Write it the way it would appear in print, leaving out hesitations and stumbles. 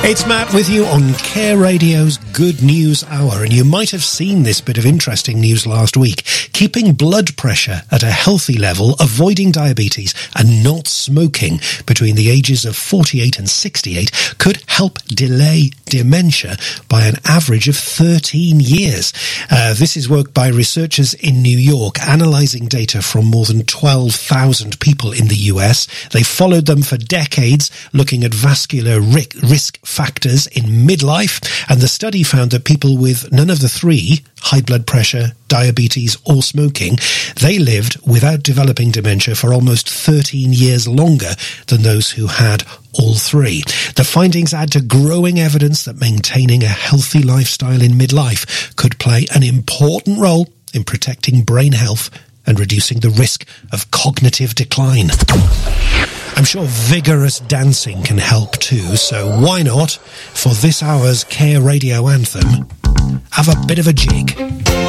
It's Matt with you on Care Radio's Good News Hour, and you might have seen this bit of interesting news last week. Keeping blood pressure at a healthy level, avoiding diabetes and not smoking between the ages of 48 and 68 could help delay dementia by an average of 13 years. This is work by researchers in New York, analysing data from more than 12,000 people in the US. They followed them for decades, looking at vascular risk factors in midlife, and the study found that people with none of the three, high blood pressure, diabetes or smoking, they lived without developing dementia for almost 13 years longer than those who had all three. The findings add to growing evidence that maintaining a healthy lifestyle in midlife could play an important role in protecting brain health and reducing the risk of cognitive decline. I'm sure vigorous dancing can help too, so why not, for this hour's Care Radio Anthem, have a bit of a jig.